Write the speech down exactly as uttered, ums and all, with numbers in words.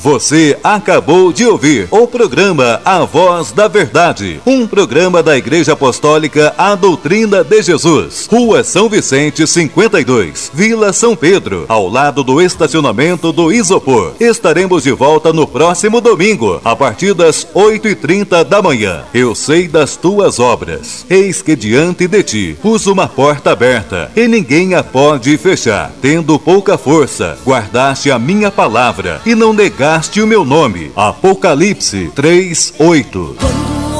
Você acabou de ouvir o programa A Voz da Verdade, um programa da Igreja Apostólica A Doutrina de Jesus, Rua São Vicente cinquenta e dois, Vila São Pedro, ao lado do estacionamento do Isopor. Estaremos de volta no próximo domingo, a partir das oito e trinta da manhã. Eu sei das tuas obras, eis que diante de ti pus uma porta aberta, e ninguém a pode fechar. Tendo pouca força, guardaste a minha palavra, e não negaste o meu nome. Apocalipse três, oito.